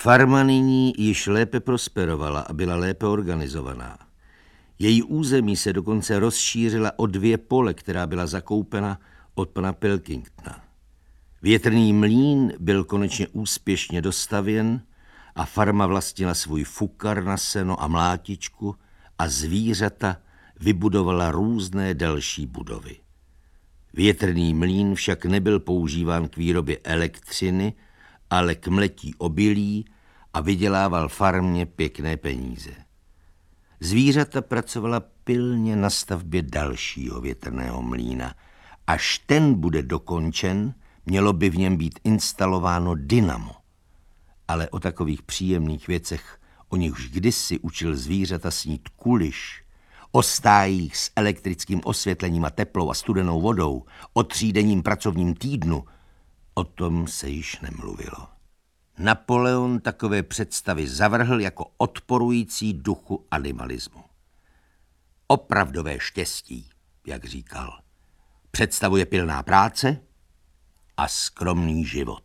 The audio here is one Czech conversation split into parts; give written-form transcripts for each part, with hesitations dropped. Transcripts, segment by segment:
Farma nyní již lépe prosperovala a byla lépe organizovaná. Její území se dokonce rozšířila o 2 pole, která byla zakoupena od pana Pilkingtona. Větrný mlýn byl konečně úspěšně dostavěn a farma vlastnila svůj fukar na seno a mlátičku a zvířata vybudovala různé další budovy. Větrný mlýn však nebyl používán k výrobě elektřiny, ale k mletí obilí a vydělával farmě pěkné peníze. Zvířata pracovala pilně na stavbě dalšího větrného mlýna. Až ten bude dokončen, mělo by v něm být instalováno dynamo. Ale o takových příjemných věcech, o nichž kdysi učil zvířata snít Kuliš, o stájích s elektrickým osvětlením a teplou a studenou vodou, o 3denním pracovním týdnu, o tom se již nemluvilo. Napoleon takové představy zavrhl jako odporující duchu animalismu. Opravdové štěstí, jak říkal, představuje pilná práce a skromný život.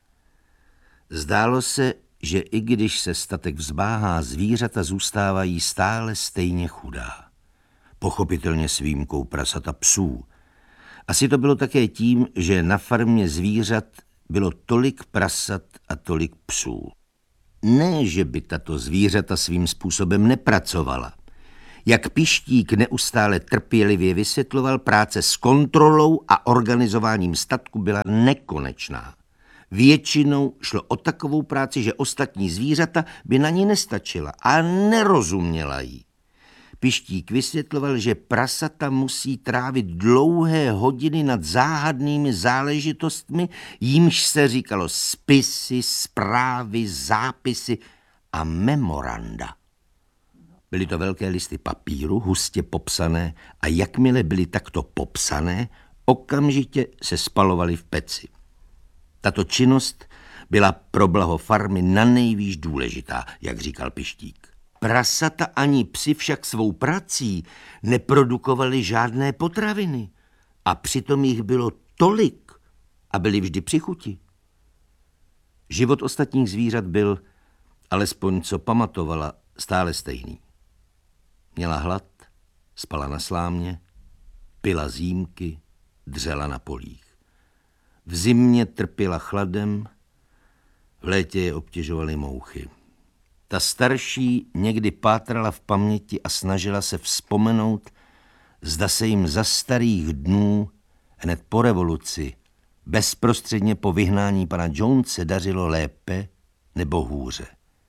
Zdálo se, že i když se statek vzbáhá, zvířata zůstávají stále stejně chudá. Pochopitelně s výjimkou prasat a psů. Asi to bylo také tím, že na farmě zvířat bylo tolik prasat a tolik psů. Ne, že by tato zvířata svým způsobem nepracovala. Jak Pištík neustále trpělivě vysvětloval, práce s kontrolou a organizováním statku byla nekonečná. Většinou šlo o takovou práci, že ostatní zvířata by na ní nestačila a nerozuměla jí. Pištík vysvětloval, že prasata musí trávit dlouhé hodiny nad záhadnými záležitostmi, jímž se říkalo spisy, zprávy, zápisy a memoranda. Byly to velké listy papíru, hustě popsané, a jakmile byly takto popsané, okamžitě se spalovaly v peci. Tato činnost byla pro blaho farmy nanejvýš důležitá, jak říkal Pištík. Prasata ani psi však svou prací neprodukovali žádné potraviny a přitom jich bylo tolik a byli vždy při chuti. Život ostatních zvířat byl, alespoň co pamatovala, stále stejný. Měla hlad, spala na slámě, pila z jímky, dřela na polích. V zimě trpěla chladem, v létě je obtěžovaly mouchy. Ta starší někdy pátrala v paměti a snažila se vzpomenout, zda se jim za starých dnů, hned po revoluci, bezprostředně po vyhnání pana Jonese dařilo lépe nebo hůře.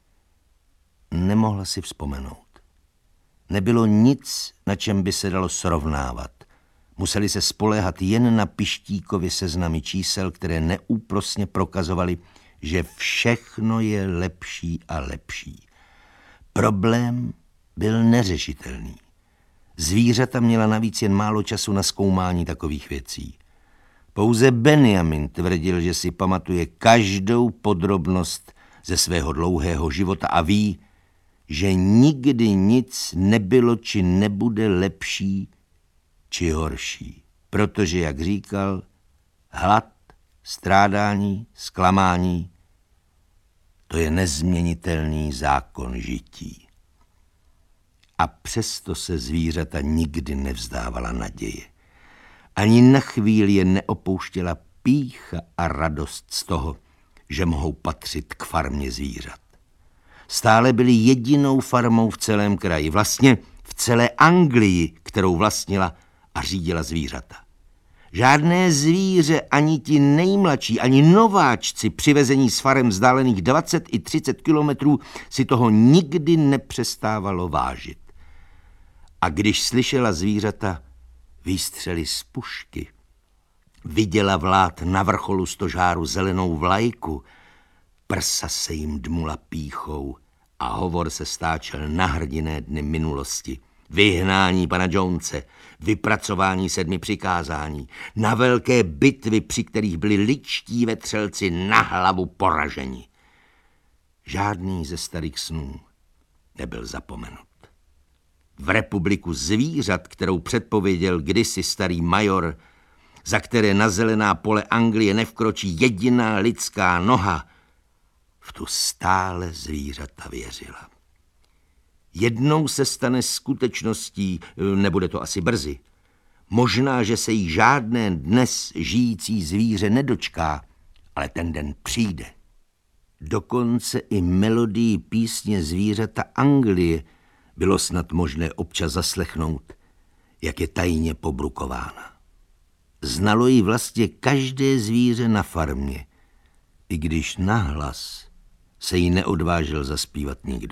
Nemohla si vzpomenout. Nebylo nic, na čem by se dalo srovnávat. Museli se spoléhat jen na Pištíkovy seznamy čísel, které neúprosně prokazovaly, že všechno je lepší a lepší. Problém byl neřešitelný. Zvířata měla navíc jen málo času na zkoumání takových věcí. Pouze Benjamin tvrdil, že si pamatuje každou podrobnost ze svého dlouhého života a ví, že nikdy nic nebylo či nebude lepší či horší. Protože, jak říkal, hlad, strádání, zklamání, to je nezměnitelný zákon žití. A přesto se zvířata nikdy nevzdávala naděje. Ani na chvíli je neopouštěla pýcha a radost z toho, že mohou patřit k farmě zvířat. Stále byli jedinou farmou v celém kraji, vlastně v celé Anglii, kterou vlastnila a řídila zvířata. Žádné zvíře, ani ti nejmladší, ani nováčci přivezení z farem vzdálených 20 i 30 kilometrů si toho nikdy nepřestávalo vážit. A když slyšela zvířata výstřely z pušky, viděla vlád na vrcholu stožáru zelenou vlajku, prsa se jim dmula pýchou a hovor se stáčel na hrdinné dny minulosti. Vyhnání pana Jonese, vypracování 7 přikázání, na velké bitvy, při kterých byli ličtí vetřelci na hlavu poraženi. Žádný ze starých snů nebyl zapomenut. V republiku zvířat, kterou předpověděl kdysi starý major, za které na zelená pole Anglie nevkročí jediná lidská noha, v tu stále zvířata věřila. Jednou se stane skutečností, nebude to asi brzy. Možná, že se jí žádné dnes žijící zvíře nedočká, ale ten den přijde. Dokonce i melodii písně Zvířata Anglie bylo snad možné občas zaslechnout, jak je tajně pobrukována. Znalo ji vlastně každé zvíře na farmě, i když nahlas se jí neodvážil zaspívat nikdo.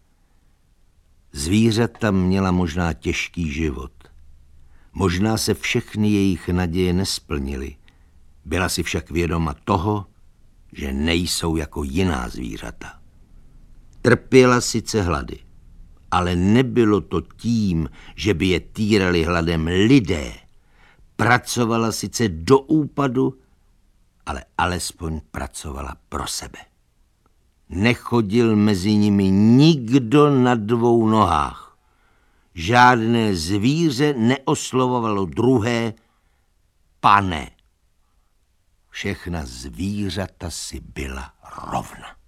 Zvířata měla možná těžký život. Možná se všechny jejich naděje nesplnily. Byla si však vědoma toho, že nejsou jako jiná zvířata. Trpěla sice hlady, ale nebylo to tím, že by je týrali hladem lidé. Pracovala sice do úpadu, ale alespoň pracovala pro sebe. Nechodil mezi nimi nikdo na dvou nohách. Žádné zvíře neoslovovalo druhé pane. Všechna zvířata si byla rovna.